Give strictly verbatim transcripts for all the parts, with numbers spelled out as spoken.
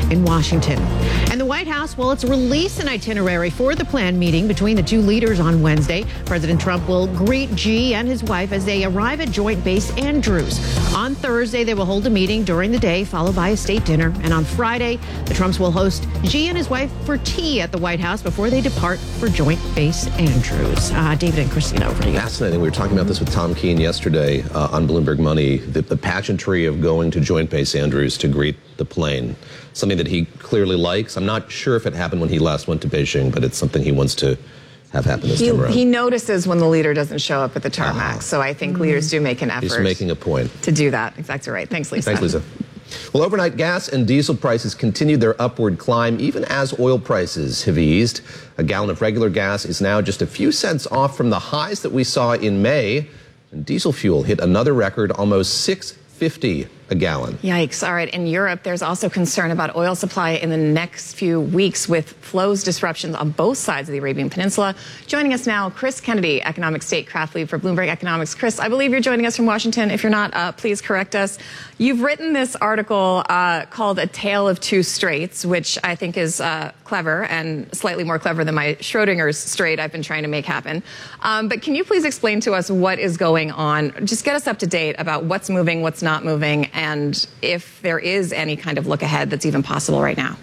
in Washington. And the White House, well, it's released an itinerary for the planned meeting between the two leaders on Wednesday. President Trump will greet Xi and his wife as they arrive at Joint Base Andrews. On Thursday, they will hold a meeting during the day, followed by a state dinner. And on Friday, the Trumps will host Xi and his wife for tea at the White House before they depart for Joint Base Andrews. Uh, David and Christina, over to you. Fascinating. We were talking about this with Tom Keene yesterday uh, on Bloomberg Money, the, the pageantry of going to Joint Base Andrews to greet the plane, something that he clearly likes. I'm not sure if it happened when he last went to Beijing, but it's something he wants to have happen this he, time around. He notices when the leader doesn't show up at the tarmac, uh, so I think mm. leaders do make an effort. He's making a point. To do that. Exactly right. Thanks, Lisa. Thanks, Lisa. Well, overnight gas and diesel prices continued their upward climb even as oil prices have eased. A gallon of regular gas is now just a few cents off from the highs that we saw in May. And diesel fuel hit another record, almost six fifty a gallon. Yikes. All right. In Europe, there's also concern about oil supply in the next few weeks with flows disruptions on both sides of the Arabian Peninsula. Joining us now, Chris Kennedy, Economic Statecraft Lead for Bloomberg Economics. Chris, I believe you're joining us from Washington. If you're not, uh, please correct us. You've written this article uh, called A Tale of Two Straits, which I think is uh, clever and slightly more clever than my Schrodinger's strait I've been trying to make happen. Um, but can you please explain to us what is going on? Just get us up to date about what's moving, what's not moving, and if there is any kind of look ahead that's even possible right now.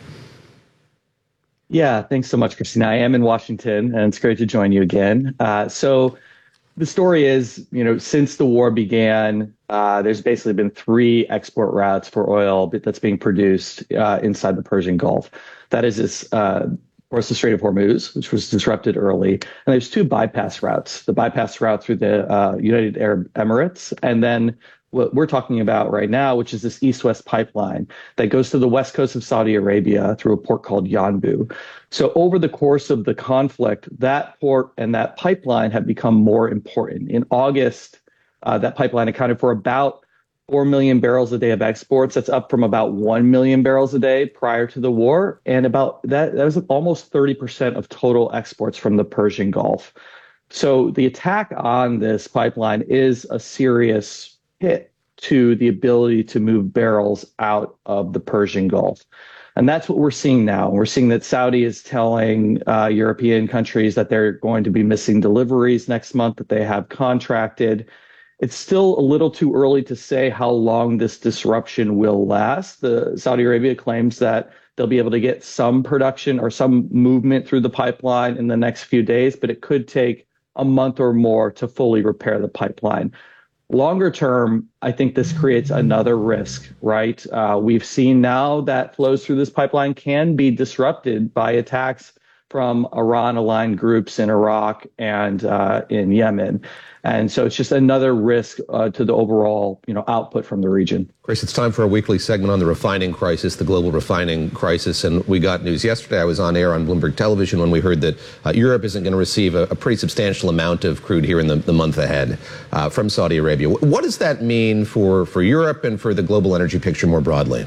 Yeah, thanks so much, Christina. I am in Washington, and it's great to join you again. Uh, so the story is, you know, since the war began, uh, there's basically been three export routes for oil that's being produced uh, inside the Persian Gulf. That is this, uh, of course, the Strait of Hormuz, which was disrupted early. And there's two bypass routes, the bypass route through the uh, United Arab Emirates, and then what we're talking about right now, which is this east-west pipeline that goes to the west coast of Saudi Arabia through a port called Yanbu. So over the course of the conflict, that port and that pipeline have become more important. In August, uh, that pipeline accounted for about four million barrels a day of exports. That's up from about one million barrels a day prior to the war. And about that, that was almost thirty percent of total exports from the Persian Gulf. So the attack on this pipeline is a serious hit to the ability to move barrels out of the Persian Gulf. And that's what we're seeing now. We're seeing that Saudi is telling uh, European countries that they're going to be missing deliveries next month that they have contracted. It's still a little too early to say how long this disruption will last. The Saudi Arabia claims that they'll be able to get some production or some movement through the pipeline in the next few days, but it could take a month or more to fully repair the pipeline. Longer term, I think this creates another risk, right? Uh, we've seen now that flows through this pipeline can be disrupted by attacks from Iran-aligned groups in Iraq and uh, in Yemen. And so it's just another risk uh, to the overall, you know, output from the region. Chris, it's time for a weekly segment on the refining crisis, the global refining crisis. And we got news yesterday. I was on air on Bloomberg Television when we heard that uh, Europe isn't going to receive a, a pretty substantial amount of crude here in the, the month ahead uh, from Saudi Arabia. What does that mean for, for Europe and for the global energy picture more broadly?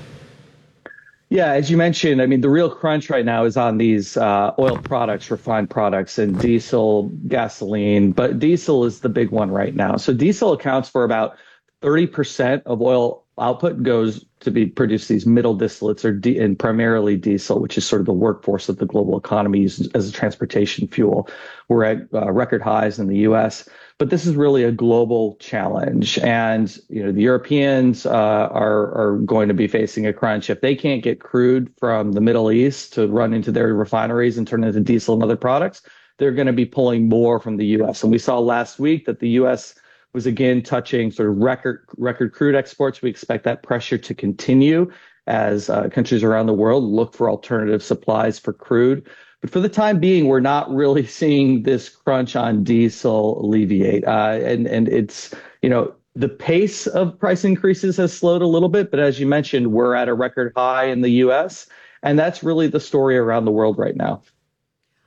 Yeah, as you mentioned, I mean, the real crunch right now is on these uh, oil products, refined products, and diesel, gasoline. But diesel is the big one right now. So diesel accounts for about thirty percent of oil output goes to be produced these middle distillates, or di- and primarily diesel, which is sort of the workforce of the global economy used as a transportation fuel. We're at uh, record highs in the U S, but this is really a global challenge. And, you know, the Europeans uh, are, are going to be facing a crunch. If they can't get crude from the Middle East to run into their refineries and turn it into diesel and other products, they're going to be pulling more from the U S. And we saw last week that the U S was again touching sort of record record crude exports. We expect that pressure to continue as uh, countries around the world look for alternative supplies for crude. But for the time being, we're not really seeing this crunch on diesel alleviate. Uh, and, and it's, you know, the pace of price increases has slowed a little bit. But as you mentioned, we're at a record high in the U S. And that's really the story around the world right now.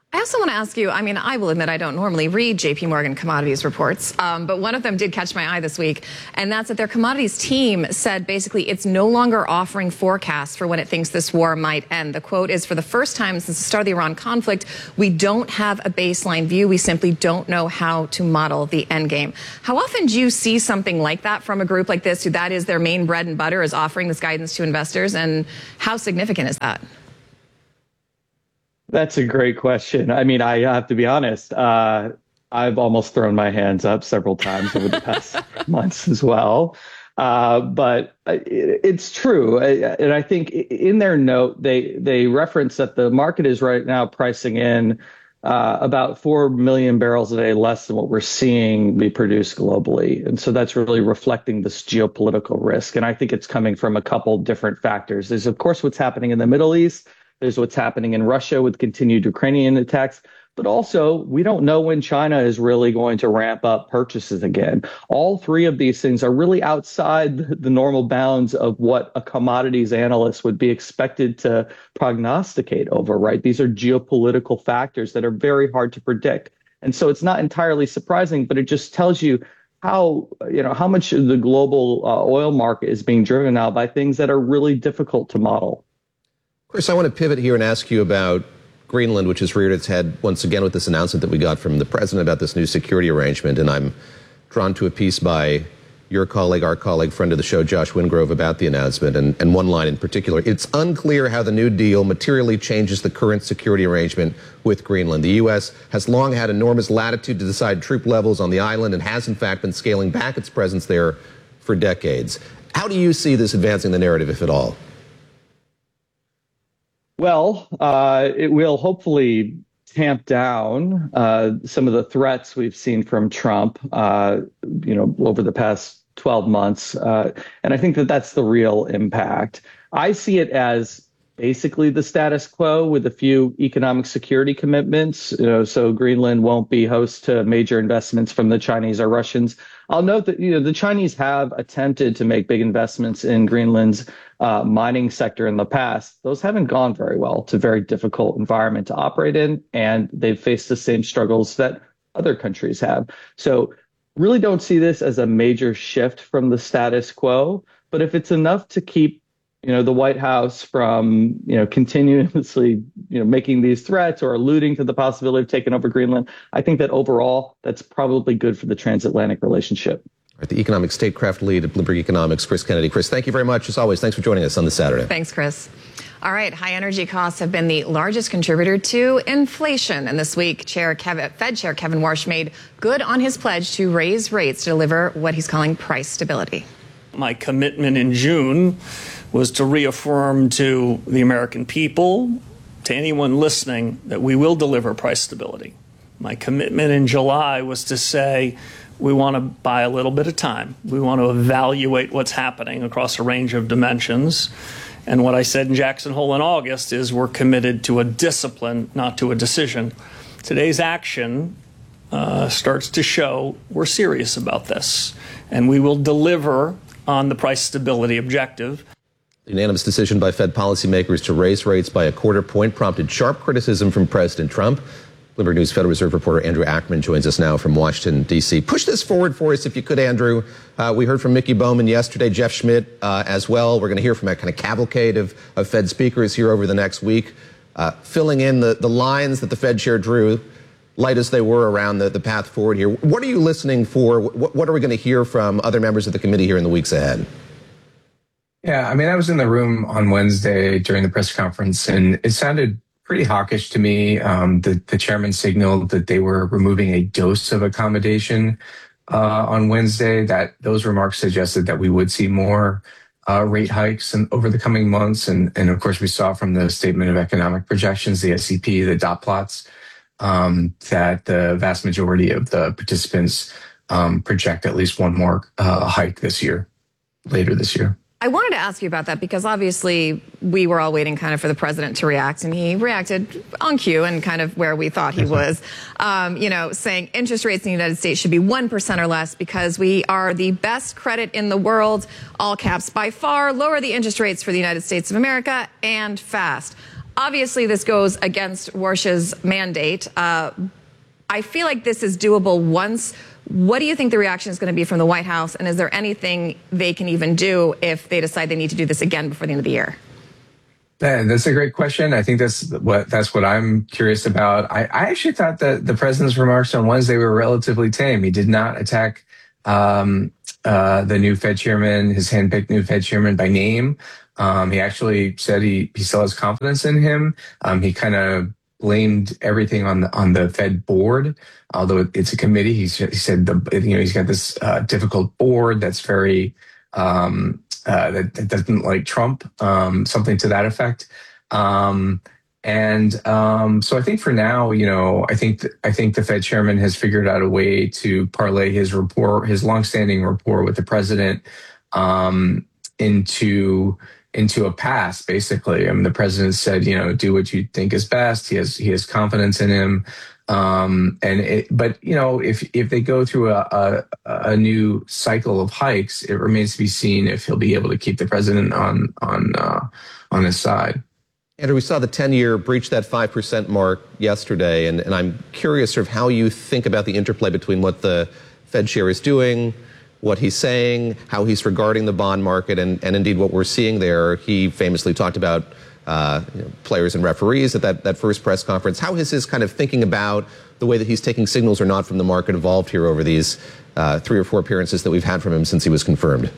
I also want to ask you, I mean, I will admit I don't normally read J P Morgan commodities reports, um, but one of them did catch my eye this week, and that's that their commodities team said basically it's no longer offering forecasts for when it thinks this war might end. The quote is, for the first time since the start of the Iran conflict, we don't have a baseline view. We simply don't know how to model the end game. How often do you see something like that from a group like this, who that is their main bread and butter, is offering this guidance to investors, and how significant is that? That's a great question. I mean, I have to be honest. Uh, I've almost thrown my hands up several times over the past months as well. Uh, but it, it's true. And I think in their note, they, they reference that the market is right now pricing in uh, about four million barrels a day less than what we're seeing be produced globally. And so that's really reflecting this geopolitical risk. And I think it's coming from a couple different factors. There's, of course, what's happening in the Middle East. There's what's happening in Russia with continued Ukrainian attacks. But also, we don't know when China is really going to ramp up purchases again. All three of these things are really outside the normal bounds of what a commodities analyst would be expected to prognosticate over, right? These are geopolitical factors that are very hard to predict. And so it's not entirely surprising, but it just tells you how, you know, how much of the global uh, oil market is being driven now by things that are really difficult to model. Chris, I want to pivot here and ask you about Greenland, which has reared its head once again with this announcement that we got from the president about this new security arrangement. And I'm drawn to a piece by your colleague, our colleague, friend of the show, Josh Wingrove, about the announcement. And, and one line in particular: it's unclear how the new deal materially changes the current security arrangement with Greenland. The U S has long had enormous latitude to decide troop levels on the island and has, in fact, been scaling back its presence there for decades. How do you see this advancing the narrative, if at all? Well, uh, it will hopefully tamp down uh, some of the threats we've seen from Trump, uh, you know, over the past twelve months. Uh, and I think that that's the real impact. I see it as basically the status quo with a few economic security commitments. You know, so Greenland won't be host to major investments from the Chinese or Russians. I'll note that, you know, the Chinese have attempted to make big investments in Greenland's uh, mining sector in the past. Those haven't gone very well. It's a very difficult environment to operate in, and they've faced the same struggles that other countries have. So really don't see this as a major shift from the status quo. But if it's enough to keep, you know, the White House from, you know, continuously, you know, making these threats or alluding to the possibility of taking over Greenland, I think that overall that's probably good for the transatlantic relationship. All right, the economic statecraft lead at Bloomberg Economics, Chris Kennedy. Chris, thank you very much. As always, thanks for joining us on this Saturday. Thanks, Chris. All right, high energy costs have been the largest contributor to inflation. And this week, Chair Kevin, Fed Chair Kevin Warsh made good on his pledge to raise rates to deliver what he's calling price stability. My commitment in June was to reaffirm to the American people, to anyone listening, that we will deliver price stability. My commitment in July was to say we want to buy a little bit of time. We want to evaluate what's happening across a range of dimensions. And what I said in Jackson Hole in August is we're committed to a discipline, not to a decision. Today's action uh, starts to show we're serious about this, and we will deliver on the price stability objective. The unanimous decision by Fed policymakers to raise rates by a quarter point prompted sharp criticism from President Trump. Bloomberg News Federal Reserve reporter Andrew Ackerman joins us now from Washington, D C. Push this forward for us, if you could, Andrew. Uh, we heard from Mickey Bowman yesterday, Jeff Schmidt uh, as well. We're going to hear from a kind of cavalcade of, of Fed speakers here over the next week, uh, filling in the, the lines that the Fed chair drew, light as they were, around the, the path forward here. What are you listening for? What, what are we going to hear from other members of the committee here in the weeks ahead? Yeah, I mean, I was in the room on Wednesday during the press conference, and it sounded pretty hawkish to me. Um, the, the chairman signaled that they were removing a dose of accommodation uh, on Wednesday, that those remarks suggested that we would see more uh, rate hikes in, over the coming months. And, and of course, we saw from the Statement of Economic Projections, the S E P, the dot plots, um, that the vast majority of the participants um, project at least one more uh, hike this year, later this year. I wanted to ask you about that because obviously we were all waiting kind of for the president to react, and he reacted on cue and kind of where we thought he was, um, you know, saying interest rates in the United States should be one percent or less because we are the best credit in the world, all caps by far, lower the interest rates for the United States of America and fast. obviously, this goes against Warsh's mandate. Uh, I feel like this is doable once. What do you think the reaction is going to be from the White House? And is there anything they can even do if they decide they need to do this again before the end of the year? Yeah, that's a great question. I think that's what that's what I'm curious about. I, I actually thought that the president's remarks on Wednesday were relatively tame. He did not attack um, uh, the new Fed chairman, his handpicked new Fed chairman, by name. Um, he actually said he, he still has confidence in him. Um, he kind of blamed everything on the on the Fed board, although it's a committee. He, he said the you know he's got this uh, difficult board that's very. Um, Uh, that, that doesn't like Trump, um, something to that effect. Um, and um, so I think for now, you know, I think th- I think the Fed chairman has figured out a way to parlay his rapport, his longstanding rapport with the president, um, into into a pass. Basically, I mean, the president said, you know, do what you think is best. He has he has confidence in him. Um, and it, but you know, if if they go through a, a a new cycle of hikes, it remains to be seen if he'll be able to keep the president on on uh, on his side. Andrew, we saw the ten-year breach that five percent mark yesterday, and, and I'm curious sort of how you think about the interplay between what the Fed chair is doing, what he's saying, how he's regarding the bond market, and, and indeed what we're seeing there. He famously talked about Uh, you know, players and referees at that, that first press conference. How has his kind of thinking about the way that he's taking signals or not from the market evolved here over these uh, three or four appearances that we've had from him since he was confirmed?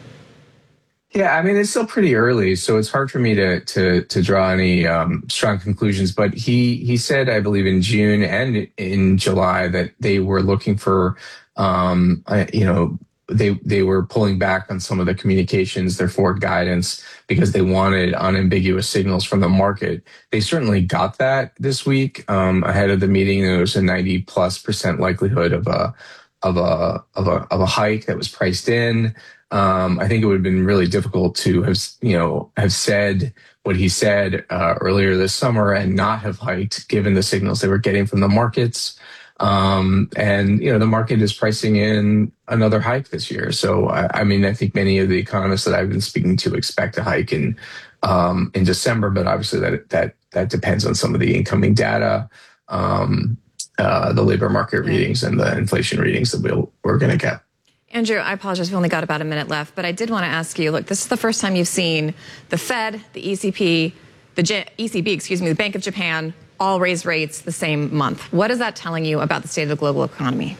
Yeah, I mean, it's still pretty early, so it's hard for me to to to draw any um, strong conclusions. But he he said, I believe, in June and in July that they were looking for, um, uh, you know, they they were pulling back on some of the communications, their forward guidance, because they wanted unambiguous signals from the market. They certainly got that this week. Um, ahead of the meeting, there was a ninety plus percent likelihood of a of a of a of a hike that was priced in. Um, I think it would have been really difficult to have you know have said what he said uh, earlier this summer and not have hiked, given the signals they were getting from the markets. Um, and, you know, the market is pricing in another hike this year. So, I, I mean, I think many of the economists that I've been speaking to expect a hike in, um, in December, but obviously that, that, that depends on some of the incoming data, um, uh, the labor market readings and the inflation readings that we'll, we're going to get. Andrew, I apologize. We've only got about a minute left, but I did want to ask you, look, this is the first time you've seen the Fed, the E C P, the J- E C B, excuse me, the Bank of Japan, all raise rates the same month. What is that telling you about the state of the global economy?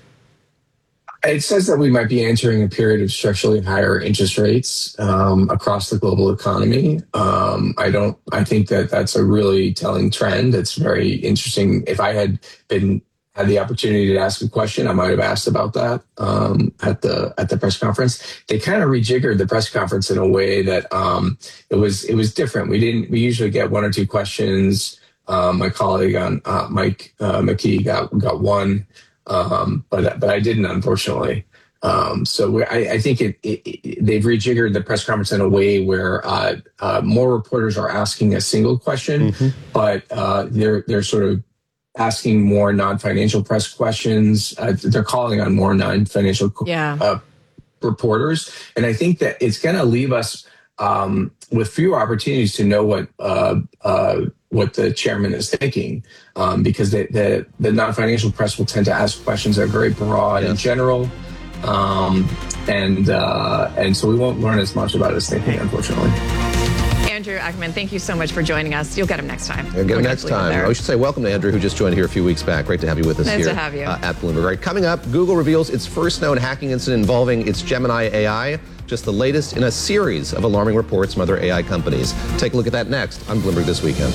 It says that we might be entering a period of structurally higher interest rates um, across the global economy. Um, I don't. I think that that's a really telling trend. It's very interesting. If I had been had the opportunity to ask a question, I might have asked about that um, at the at the press conference. They kind of rejiggered the press conference in a way that um, it was it was different. We didn't. We usually get one or two questions. Um, my colleague on uh, Mike uh, McKee got got one, um, but but I didn't, unfortunately. Um, so we, I, I think it, it, it, they've rejiggered the press conference in a way where uh, uh, more reporters are asking a single question, mm-hmm. but uh, they're they're sort of asking more non-financial press questions. Uh, they're calling on more non-financial yeah. uh, reporters, and I think that it's going to leave us um, with fewer opportunities to know what. Uh, uh, what the chairman is thinking, um, because the, the, the non-financial press will tend to ask questions that are very broad yeah. and general. Um, and uh, and so we won't learn as much about his thinking, unfortunately. Andrew Ackerman, thank you so much for joining us. You'll get him next time. You'll get him next time. I should say welcome to Andrew, who just joined here a few weeks back. Great to have you with us nice here to have you. Uh, at Bloomberg. Right, coming up, Google reveals its first known hacking incident involving its Gemini A I. Just the latest in a series of alarming reports from other A I companies. Take a look at that next on Bloomberg This Weekend.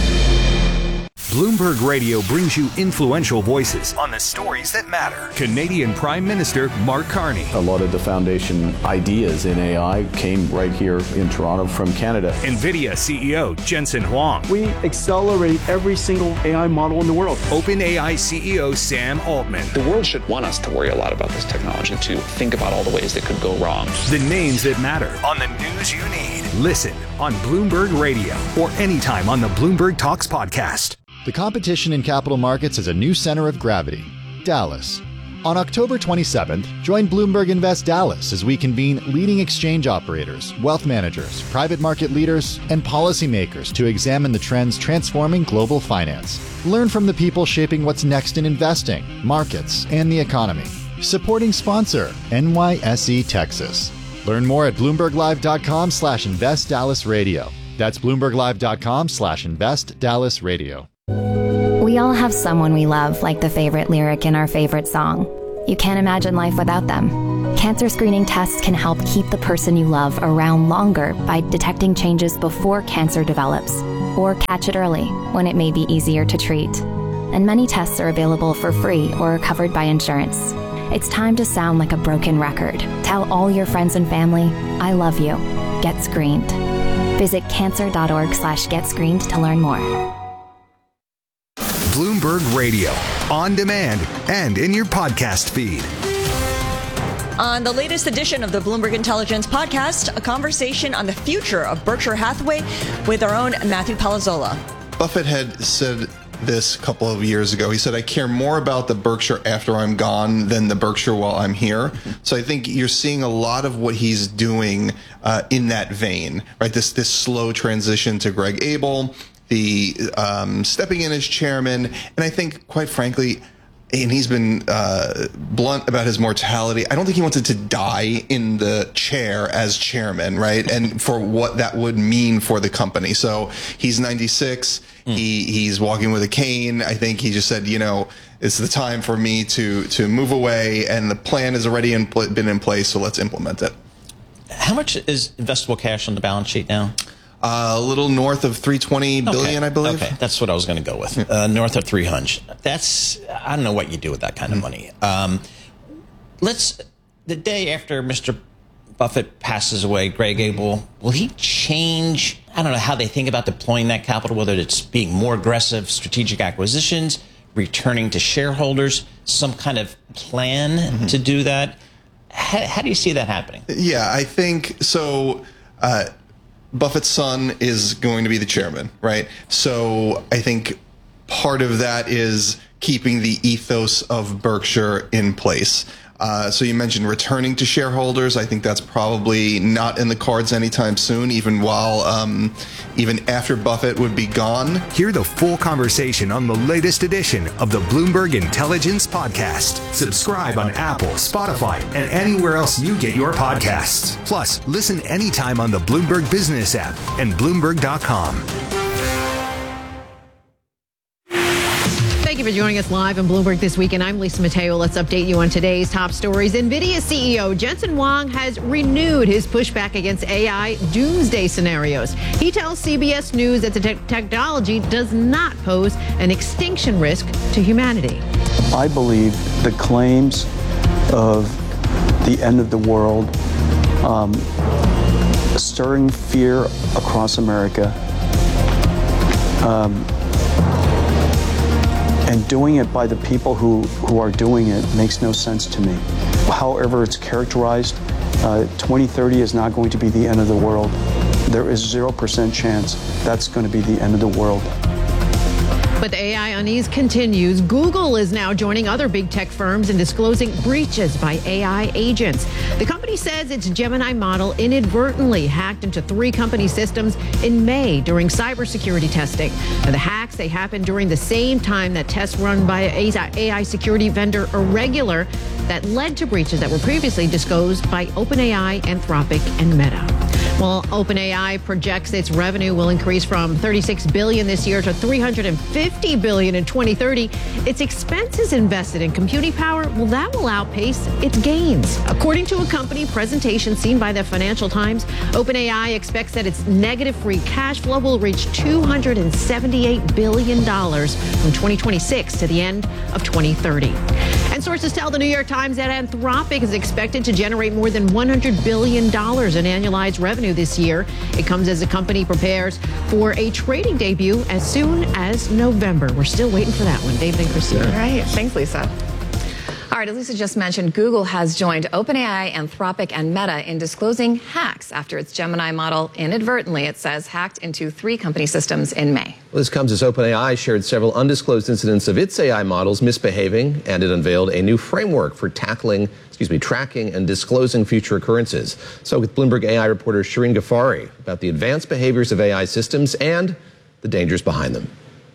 Bloomberg Radio brings you influential voices on the stories that matter. Canadian Prime Minister Mark Carney. A lot of the foundation ideas in A I came right here in Toronto from Canada. NVIDIA C E O Jensen Huang. We accelerate every single A I model in the world. OpenAI C E O Sam Altman. The world should want us to worry a lot about this technology, to think about all the ways that could go wrong. The names that matter on the news you need. Listen on Bloomberg Radio or anytime on the Bloomberg Talks podcast. The competition in capital markets has a new center of gravity, Dallas. On October twenty-seventh, join Bloomberg Invest Dallas as we convene leading exchange operators, wealth managers, private market leaders, and policymakers to examine the trends transforming global finance. Learn from the people shaping what's next in investing, markets, and the economy. Supporting sponsor, N Y S E Texas. Learn more at bloomberglive.com slash invest Dallas radio. That's bloomberglive.com slash invest Dallas radio. We all have someone we love, like the favorite lyric in our favorite song. You can't imagine life without them. Cancer screening tests can help keep the person you love around longer by detecting changes before cancer develops, or catch it early when it may be easier to treat. And many tests are available for free or are covered by insurance. It's time to sound like a broken record. Tell all your friends and family, I love you. Get screened. Visit cancer.org slash get screened to learn more. Bloomberg Radio, on demand and in your podcast feed. On the latest edition of the Bloomberg Intelligence Podcast, a conversation on the future of Berkshire Hathaway with our own Matthew Palazzolo. Buffett had said this a couple of years ago. He said, I care more about the Berkshire after I'm gone than the Berkshire while I'm here. So I think you're seeing a lot of what he's doing uh, in that vein, right? This, this slow transition to Greg Abel, the um, stepping in as chairman, and I think, quite frankly, and he's been uh, blunt about his mortality, I don't think he wanted to die in the chair as chairman, right? And for what that would mean for the company. So he's ninety-six. Mm. He he's walking with a cane. I think he just said, you know, it's the time for me to to move away, and the plan has already in, been in place, so let's implement it. How much is investable cash on the balance sheet now? Uh, a little north of three hundred twenty billion, okay. I believe. Okay, that's what I was going to go with. Uh, north of three hundred. That's, I don't know what you do with that kind of money. Um, let's, the day after Mister Buffett passes away, Greg Abel, will he change, I don't know, how they think about deploying that capital, whether it's being more aggressive, strategic acquisitions, returning to shareholders, some kind of plan mm-hmm. to do that? How, how do you see that happening? Yeah, I think so. Uh, Buffett's son is going to be the chairman, right? So I think part of that is keeping the ethos of Berkshire in place. Uh, so you mentioned returning to shareholders. I think that's probably not in the cards anytime soon, even while, um, even after Buffett would be gone. Hear the full conversation on the latest edition of the Bloomberg Intelligence Podcast. Subscribe on Apple, Spotify, and anywhere else you get your podcasts. Plus, listen anytime on the Bloomberg Business app and Bloomberg dot com. Thank you for joining us live on Bloomberg This Week, and I'm Lisa Mateo. Let's update you on today's top stories. NVIDIA C E O Jensen Huang has renewed his pushback against A I doomsday scenarios. He tells C B S News that the te- technology does not pose an extinction risk to humanity. I believe the claims of the end of the world, um, stirring fear across America, um, and doing it by the people who, who are doing it makes no sense to me. However it's characterized, uh, twenty thirty is not going to be the end of the world. There is zero percent chance that's going to be the end of the world. But the A I unease continues. Google is now joining other big tech firms in disclosing breaches by A I agents. The company says its Gemini model inadvertently hacked into three company systems in May during cybersecurity testing. Now, the hacks, they happened during the same time that tests run by A I security vendor Irregular that led to breaches that were previously disclosed by OpenAI, Anthropic, and Meta. Well, OpenAI projects its revenue will increase from thirty-six billion dollars this year to three hundred fifty billion dollars in twenty thirty. Its expenses invested in computing power, well, that will outpace its gains. According to a company presentation seen by the Financial Times, OpenAI expects that its negative free cash flow will reach two hundred seventy-eight billion dollars from twenty twenty-six to the end of twenty thirty. And sources tell the New York Times that Anthropic is expected to generate more than one hundred billion dollars in annualized revenue this year. It comes as the company prepares for a trading debut as soon as November. We're still waiting for that one. David and Christina. All right. Thanks, Lisa. All right, as Lisa just mentioned, Google has joined OpenAI, Anthropic, and Meta in disclosing hacks after its Gemini model inadvertently, it says, hacked into three company systems in May. Well, this comes as OpenAI shared several undisclosed incidents of its A I models misbehaving, and it unveiled a new framework for tackling, excuse me, tracking and disclosing future occurrences. So with Bloomberg A I reporter Shireen Ghaffari about the advanced behaviors of A I systems and the dangers behind them.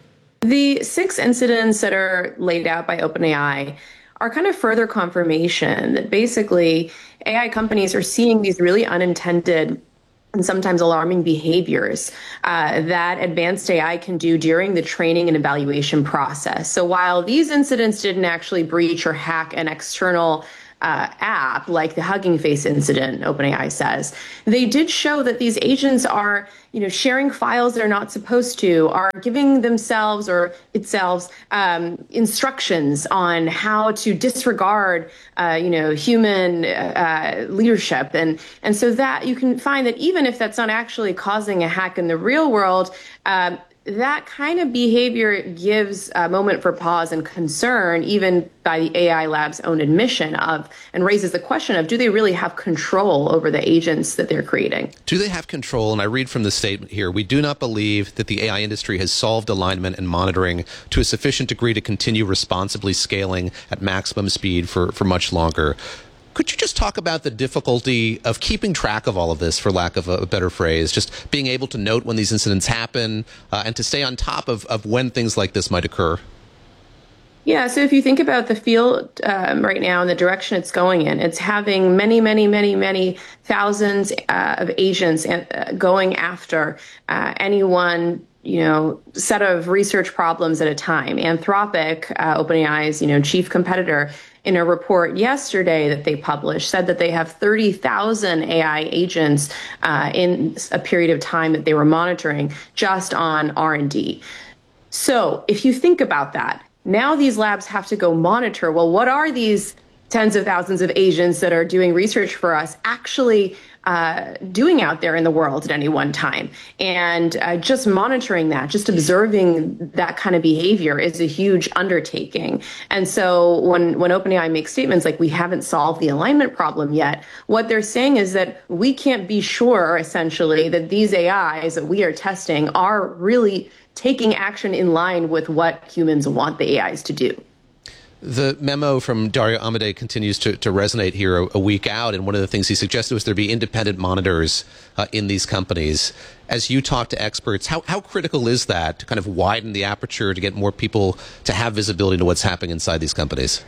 The six incidents that are laid out by OpenAI are kind of further confirmation that basically A I companies are seeing these really unintended and sometimes alarming behaviors uh, that advanced A I can do during the training and evaluation process. So while these incidents didn't actually breach or hack an external Uh, app like the Hugging Face incident, OpenAI says, they did show that these agents are, you know, sharing files they're not supposed to, are giving themselves or itself um, instructions on how to disregard, uh, you know, human uh, leadership, and and so that you can find that even if that's not actually causing a hack in the real world, um, that kind of behavior gives a moment for pause and concern, even by the A I lab's own admission of, and raises the question of, do they really have control over the agents that they're creating? Do they have control? And I read from the statement here, we do not believe that the A I industry has solved alignment and monitoring to a sufficient degree to continue responsibly scaling at maximum speed for, for much longer. Could you just talk about the difficulty of keeping track of all of this, for lack of a better phrase, just being able to note when these incidents happen uh, and to stay on top of, of when things like this might occur? Yeah, so if you think about the field um, right now and the direction it's going in, it's having many, many, many, many thousands uh, of agents uh, going after uh, any one, you know, set of research problems at a time. Anthropic, uh, OpenAI's, you know, chief competitor, in a report yesterday that they published, said that they have thirty thousand A I agents uh, in a period of time that they were monitoring just on R and D. So if you think about that, now these labs have to go monitor, well, what are these tens of thousands of agents that are doing research for us actually uh, doing out there in the world at any one time? And uh, just monitoring that, just observing that kind of behavior is a huge undertaking. And so when, when OpenAI makes statements like, we haven't solved the alignment problem yet, what they're saying is that we can't be sure, essentially, that these A Is that we are testing are really taking action in line with what humans want the A Is to do. The memo from Dario Amodei continues to, to resonate here a, a week out, and one of the things he suggested was there be independent monitors uh, in these companies. As you talk to experts, how, how critical is that to kind of widen the aperture to get more people to have visibility to what's happening inside these companies?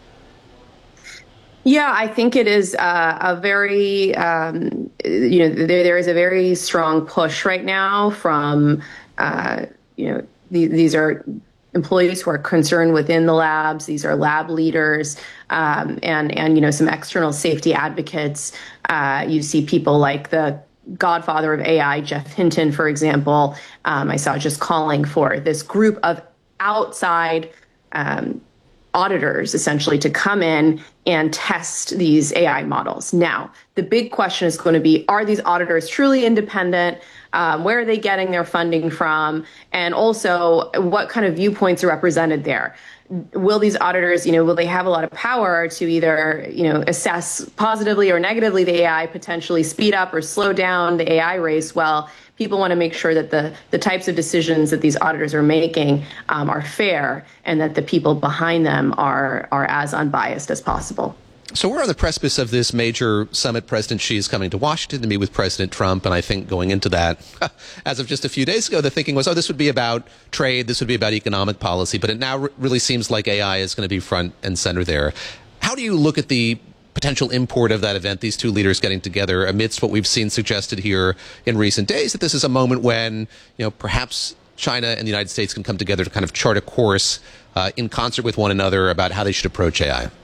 Yeah, I think it is uh, a very, um, you know, there, there is a very strong push right now from, uh, you know, the, these are employees who are concerned within the labs. These are lab leaders um, and, and, you know, some external safety advocates. Uh, you see people like the godfather of A I, Jeff Hinton, for example. Um, I saw just calling for this group of outside um, auditors, essentially, to come in and test these A I models. Now, the big question is going to be, are these auditors truly independent? Um, where are they getting their funding from? And also, what kind of viewpoints are represented there? Will these auditors, you know, will they have a lot of power to either, you know, assess positively or negatively the A I, potentially speed up or slow down the A I race? Well, people want to make sure that the, the types of decisions that these auditors are making um, are fair, and that the people behind them are, are as unbiased as possible. So we're on the precipice of this major summit. President Xi is coming to Washington to meet with President Trump. And I think going into that, as of just a few days ago, the thinking was, oh, this would be about trade. This would be about economic policy. But it now re- really seems like A I is going to be front and center there. How do you look at the potential import of that event, these two leaders getting together, amidst what we've seen suggested here in recent days, that this is a moment when, you know, perhaps China and the United States can come together to kind of chart a course uh, in concert with one another about how they should approach A I?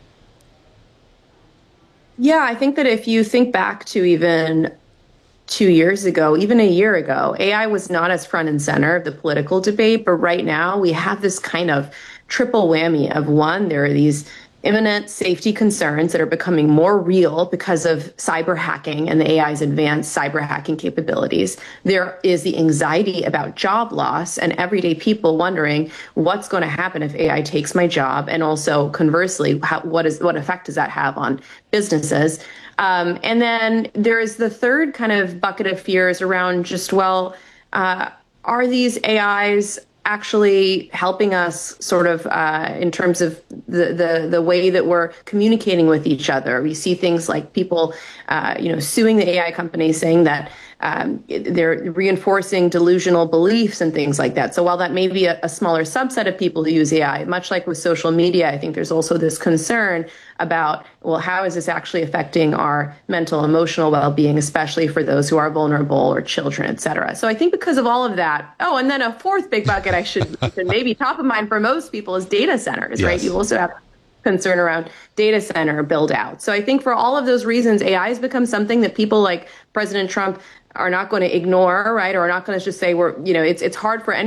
Yeah, I think that if you think back to even two years ago, even a year ago, A I was not as front and center of the political debate. But right now we have this kind of triple whammy of, one, there are these imminent safety concerns that are becoming more real because of cyber hacking and the A I's advanced cyber hacking capabilities. There is the anxiety about job loss and everyday people wondering what's going to happen if A I takes my job, and also conversely, how, what is what effect does that have on businesses? Um, and then there is the third kind of bucket of fears around just, well, uh, are these A Is actually helping us sort of uh, in terms of the, the the way that we're communicating with each other? We see things like people, uh, you know, suing the A I companies, saying that um, they're reinforcing delusional beliefs and things like that. So while that may be a, a smaller subset of people who use A I, much like with social media, I think there's also this concern about, well, how is this actually affecting our mental, emotional well-being, especially for those who are vulnerable or children, et cetera. So I think because of all of that, oh, and then a fourth big bucket I should mention, maybe top of mind for most people, is data centers, yes. right? You also have concern around data center build out. So I think for all of those reasons, A I has become something that people like President Trump are not going to ignore, right? Or are not going to just say, we're, you know, it's it's hard for any